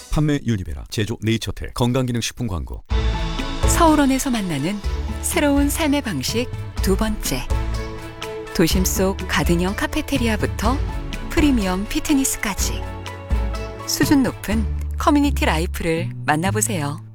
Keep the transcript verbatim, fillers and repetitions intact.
판매 유니베라, 제조 네이처텔, 건강기능식품 광고. 서울원에서 만나는 새로운 삶의 방식 두 번째. 도심 속 가든형 카페테리아부터 프리미엄 피트니스까지 수준 높은 커뮤니티 라이프를 만나보세요.